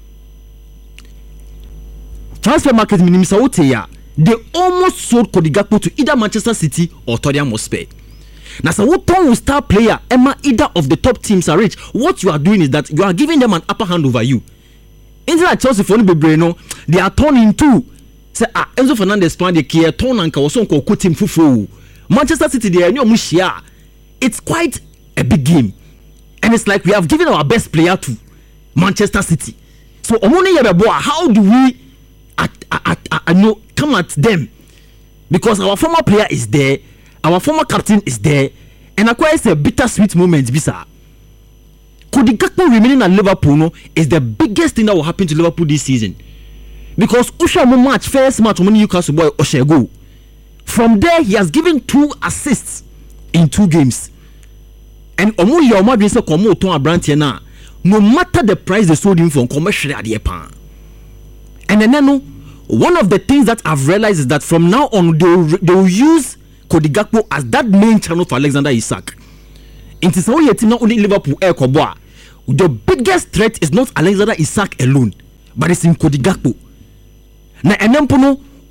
Transfer market minimum they almost sold Cody Gakpo to either Manchester City or Tottenham Hotspur. Now, so what time will star player Emma either of the top teams are rich? What you are doing is that you are giving them an upper hand over you. Instead of Chelsea for no, they are turning into say ah Enzo Fernandez plan the key turn and also ko team fufu. Manchester City they are no mushia. It's quite a big game, and it's like we have given our best player to Manchester City. So omoni yebeboa, how do we at, at, at, at, no, come at them? Because our former player is there. Our former captain is there, and acquires a bittersweet moment. Bisa, Cody Gakpo remaining at Liverpool no, is the biggest thing that will happen to Liverpool this season. Because Usha match first match when Newcastle boy Oshego, from there he has given two assists in two games, and Omo Yoma say Komo Ton Abrantie na no matter the price they sold him for, commercially at the pan. And then no, one of the things that I've realized is that from now on they will, they will use Cody Gakpo as that main channel for Alexander Isak. It is only a team not only Liverpool Air Koboa. The biggest threat is not Alexander Isak alone, but it's in Cody Gakpo. Now, and then Pono,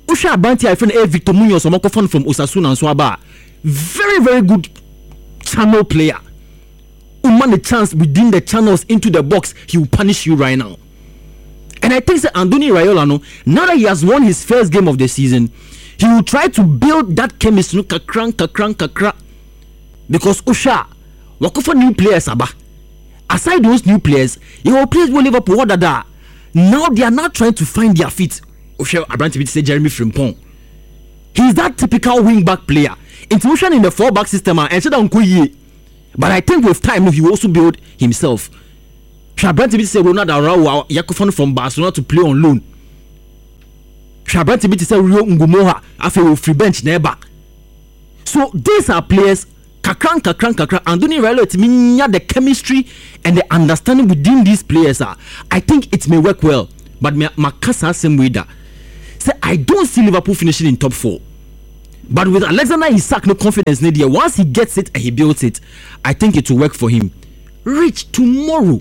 Usha Abanti, I friend A Victor Munoz Omokofon from Osasuna and Swaba. Very, very good channel player. Who man a chance within the channels into the box, he will punish you right now. And I think that Andoni Raiola, no, now that he has won his first game of the season, he will try to build that chemistry, kakran, kakran, kakra. Because Usha, Wakofa new players, aba. Aside those new players, he will play with Liverpool. What that? Now they are not trying to find their feet. Usha Abranti say Jeremy Frimpong. He's that typical wing back player. Intuition in the four back system and said Unkuye. But I think with time he will also build himself. Shabranti say Ronald Araujo Yakofan from Barcelona to play on loan. Shabranti say Rio Ngumoha after free bench never. So these are players kakran kakran kakran Andoni Raiola it mean the chemistry and the understanding within these players are. I think it may work well. But Makasa same way that say I don't see Liverpool finishing in top four. But with Alexander Isak no confidence in there, once he gets it and he builds it, I think it will work for him. Reach tomorrow.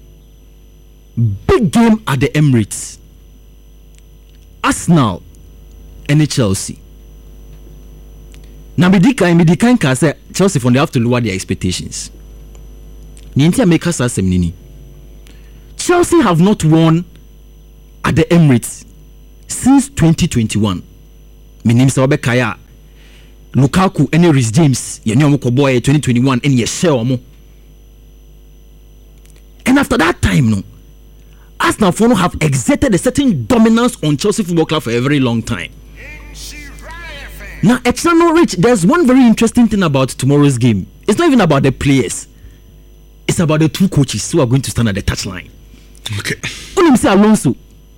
Big game at the Emirates. Arsenal and Chelsea. Now Medika and Medika can say Chelsea from they have to lower their expectations. Nintia make us as nini. Chelsea have not won at the Emirates since twenty twenty-one. My name is Obekaya. Lukaku and Reece James, you know, boy twenty twenty-one, and you share mo. And after that time, no, Arsenal Fono have exerted a certain dominance on Chelsea Football Club for a very long time. Now, external reach, there's one very interesting thing about tomorrow's game. It's not even about the players, it's about the two coaches who are going to stand at the touchline. Okay. Only say Alonso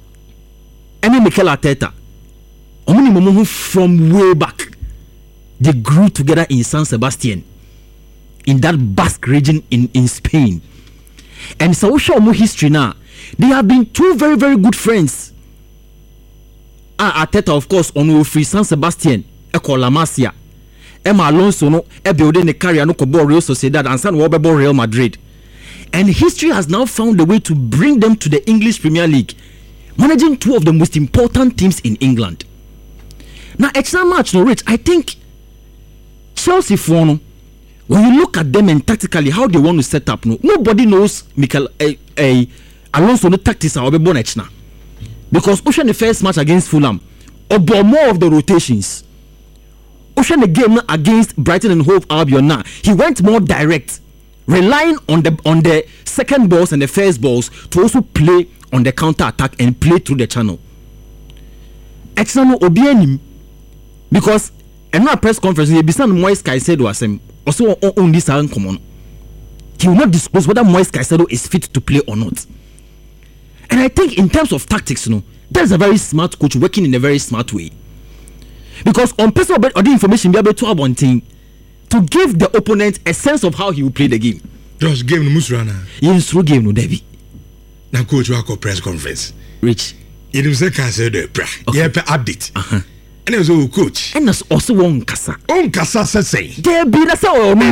and Mikel Arteta. Only from way back. They grew together in San Sebastian, in that Basque region in, in Spain. And so, show more history now. They have been two very, very good friends. Ah, Arteta, of course, on free San Sebastian, Eko La Masia, Emma Alonso, no, Ebiode ne carrier no kobo Real Sociedad, and San Wabebo Real Madrid. And history has now found a way to bring them to the English Premier League, managing two of the most important teams in England. Now, extra match, no, Rich, I think. Chelsea for no, when you look at them and tactically how they want to set up, no, nobody knows Mikel eh, eh, Alonso no tactics are born now. Because Ocean the first match against Fulham, or more of the rotations. Ocean the game against Brighton and Hove Albion now, he went more direct, relying on the on the second balls and the first balls to also play on the counter attack and play through the channel. External Obienim, because and now press conference, he began Moise Caicedo as him. Also, on this are common. He will not disclose whether Moise Caicedo is fit to play or not. And I think in terms of tactics, you know, that's a very smart coach working in a very smart way. Because on personal or the information be able to have one thing to give the opponent a sense of how he will play the game. Just game no musrana. Yes, through game no Debbie. Now coach will call press conference. Rich. You know say Caicedo bra. Yeah, update. Uh-huh. And it was a coach. And that's also one Kasa. On Kasa say. There be that's all. Every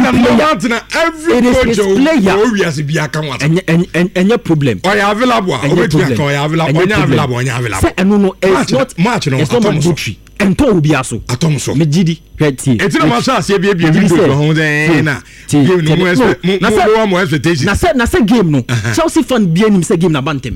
coach player. And and and and your problem. Or you available. Or you available. Or you available. Or you available. Or you available. Say no no. It's not match. No. It's not mandatory. And to be aso. Atom so. Me gidi. Right here. It's not much as you be be be go home then na. Game no more. Na say more expectation. Na say na say game no. Chelsea fan be him say game na bantem.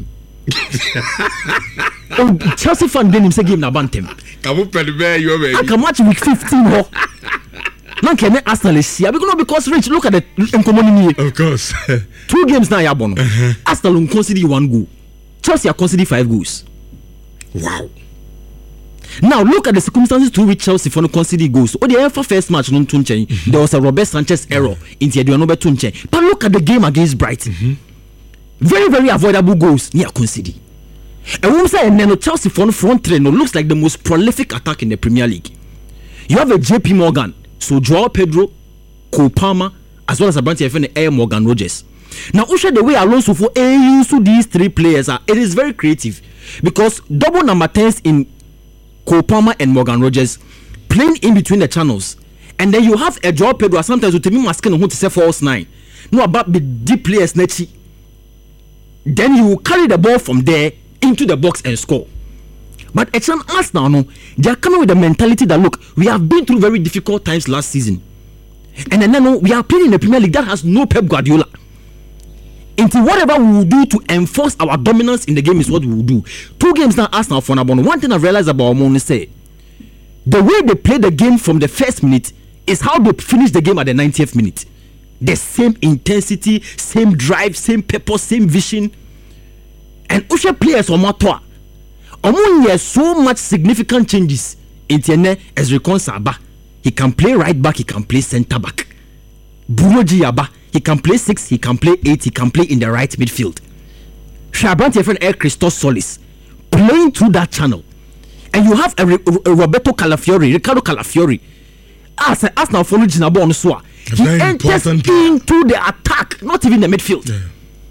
Oh, Chelsea fan be him say game na bantem. Come up and bear your baby. I can match week fifteen ho. Now can I Arsenal is here because because Rich look at the Nkomoni. Of course. Two games now yabono. Uh-huh. Arsenal will concede one goal. Chelsea are conceded five goals. Wow. Now look at the circumstances to which Chelsea for no conceded goals. Oh, the first match no tunche. Mm-hmm. There was a Robert Sanchez error in the no tunche. But look at the game against Brighton. Mm-hmm. Very very avoidable goals near conceded. And when we say and then Chelsea for no front three no looks like the most prolific attack in the Premier League. You have a J P Morgan, so Joao Pedro, Cole Palmer, as well as a branch of Air Morgan Rogers. Now, Usha, the way Alonso for A U these three players are, it is very creative because double number tens in Cole Palmer and Morgan Rogers playing in between the channels, and then you have a Joao Pedro. Sometimes you tell me masking who to say false nine. No about the deep players nechi. Then you will carry the ball from there into the box and score. But it's an Arsenal, no, they are coming with the mentality that look, we have been through very difficult times last season, and then no, we are playing in the Premier League that has no Pep Guardiola. Into whatever we will do to enforce our dominance in the game is what we will do. Two games now, Arsenal for Nabon. One thing I realized about Omoni say, the way they play the game from the first minute is how they finish the game at the ninetieth minute. The same intensity, same drive, same purpose, same vision. And Usha players on Matoa, Omoni has so much significant changes. Into Ezrikon Saba, he can play right back, he can play centre back. Bruno Giaba, he can play six, he can play eight, he can play in the right midfield. Shabrant, your friend, Christos Solis, playing through that channel. And you have a, a, a Roberto Calafiori, Ricardo Calafiori. As an Arsenal follow Jinabo on Swa, he enters into the attack, not even the midfield. Yeah.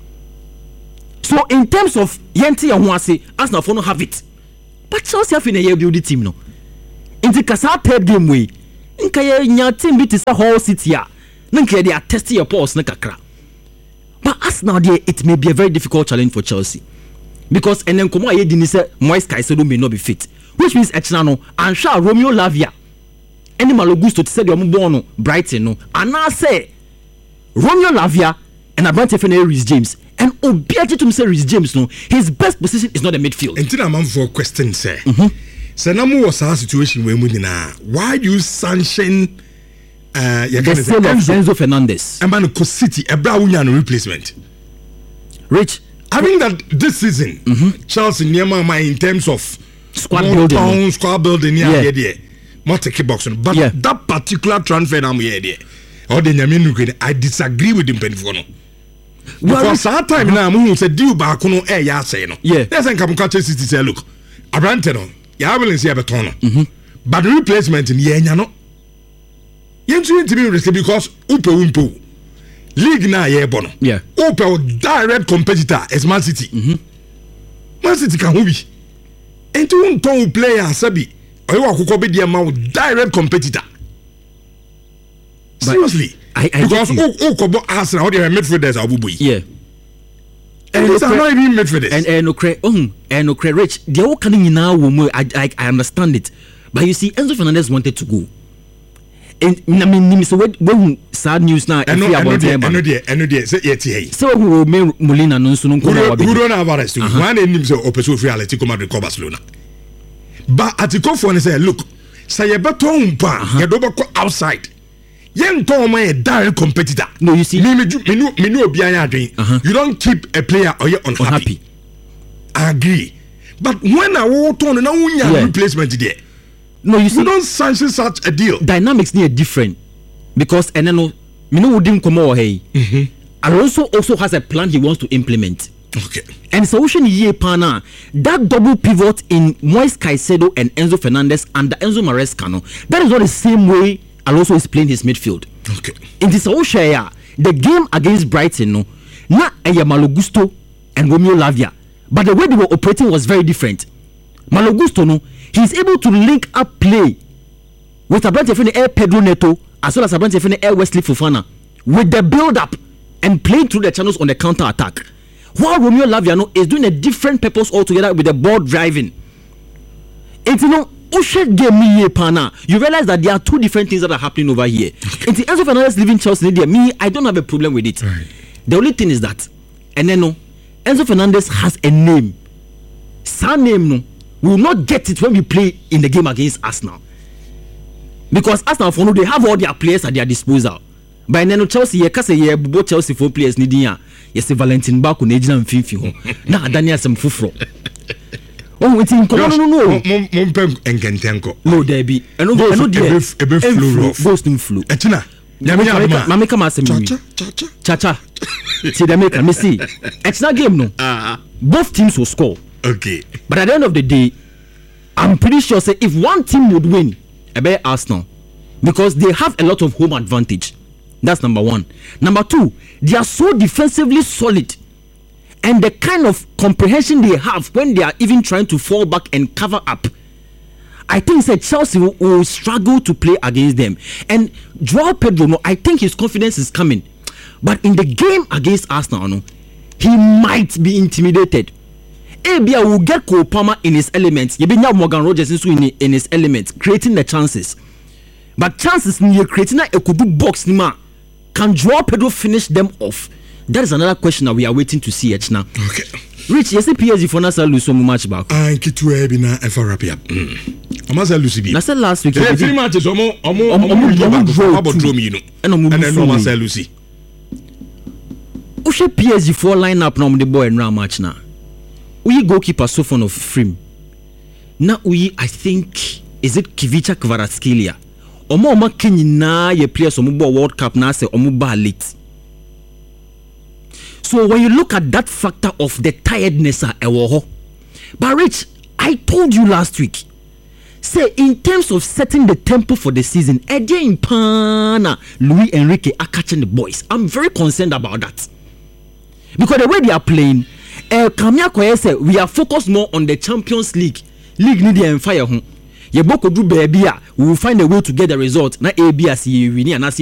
So in terms of Yenti and Wasi, Arsenal follow have it. But Chelsea have in a year build team no. In the Kasa third game way, in Kaya nya team bit is a whole city ya. Nanke they are testing your pulse na kakra. But Arsenal there, it may be a very difficult challenge for Chelsea. Because and then Komo Ayedini say Moise Caicedo may not be fit. Which means Echnano and Sha Romeo Lavia. Any Malogusto to say the Omubono Brighton no. And now say Romeo Lavia and Abrante Fene Reece James. And Obiati to say Reece James no. His best position is not the midfield. Until I'm for a question, sir. Mm-hmm. So now was a situation where we now. Why do you sanction Uh, the sale of Enzo Fernandez and Man City a Brown replacement? Rich, I think that this season, mm-hmm. Chelsea near my in terms of squad building, town, squad building, yeah, yeah, yeah, more take boxing. But yeah. that particular transfer, I'm here, there. Or the Yamin, I disagree with him, Penfono. Because that time now, who said, "Do back on air, ya say no." Yeah, there's a couple City say, "Look, Abranteno, ya will see a betono, but the replacement in Yenya no." Yentu to be risky because Upe Umpo League na ye bono. Yeah. Upe direct competitor is Man City. Mm-hmm. Man City can be. And to un player sabi. Oyo akuko be dia ma direct competitor. But seriously. I, I because o kobo Arsenal how they midfielders abubu. Yeah. And it's not even midfielders. And and no cre um and no cre Rich. They all can now I I I understand it. But you see Enzo Fernandez wanted to go. And I mean, so when sad news now, I know, I know, I know, I know, say yet here. So who may Molina no so no come over. Who don't have arrest? One name so Opeso free Atletico Madrid recover Barcelona. But Atletico for say, look, say you better umpa, you don't go outside. Young Tom a direct competitor. No, you see, me me me me no be anything. You don't keep a player or you unhappy. unhappy. I agree. But when I walk on now, we have replacement there. No, you see, we don't sanction such a deal. Dynamics need different because and then no, me no wouldn't come over hey. Alonso also has a plan he wants to implement. Okay. And solution ye pana that double pivot in Moise Caicedo and Enzo Fernandez and the Enzo Maresca no. That is not the same way Alonso is playing his midfield. Okay. In this solution, the game against Brighton no, na Eya Malo Gusto and Romeo Lavia, but the way they were operating was very different. Malo Gusto no. He's able to link up play with Abrante Fene Air Pedro Neto as well as Abrante Fene Air Wesley Fofana with the build up and playing through the channels on the counter attack. While Romeo Laviano is doing a different purpose altogether with the ball driving. And you know, Ushe game me pana. You realize that there are two different things that are happening over here. And the Enzo Fernandez leaving Chelsea, me, I don't have a problem with it. Right. The only thing is that, and then no, Enzo Fernandez has a name. Sa name no. We will not get it when we play in the game against Arsenal. Because Arsenal for no, they have all their players at their disposal. But then Chelsea, you can say both Chelsea four players need ya. Yes, Valentin Baku, Nejina and Fifi. Now Daniel some fufro. Oh, it's in no, no, no, no. Mumpem and Kentanko. No, there be. I know, I know, there. A bit flu. Ghost in flu. Etina. Mamika Masemi. Cha cha. See the maker. Me see. It's not game no. Both teams will score. Okay. But at the end of the day, I'm pretty sure say if one team would win, I bet Arsenal, because they have a lot of home advantage. That's number one. Number two, they are so defensively solid, and the kind of comprehension they have when they are even trying to fall back and cover up. I think that Chelsea will, will struggle to play against them. And Joao Pedro, no, I think his confidence is coming, but in the game against Arsenal, no, he might be intimidated. Abia will get Cole Palmer in his element. You be now Morgan Rogers in, in his element, creating the chances. But chances near creating a could do box nima can draw Pedro finish them off. That is another question that we are waiting to see it now. Okay. Rich, yes, P S G for Nasa lose so much back. And Kitu Ebina F R P up. Amasa Lucy B. Nasa last week. Yeah, three matches. Omo, omo, omo, omo, draw. Omo, draw me, you know. And omo, and then Amasa Lucy. Ushe P S G four lineup now the boy and round match now. We goalkeeper so fond of frame. Now we, I think, is it Kivicha Kvaratskhelia? Omo omo Kenyina ye players omo bo World Cup na say omo ba late. So when you look at that factor of the tiredness uh, but Rich, I told you last week, say in terms of setting the tempo for the season, Eddie Impana, Luis Enrique are catching the boys. I'm very concerned about that. Because the way they are playing, uh, Kamia Koye said we are focused more on the Champions League. League need and fire. Ye boko do baby, we will find a way to get the result. Na A B as you win and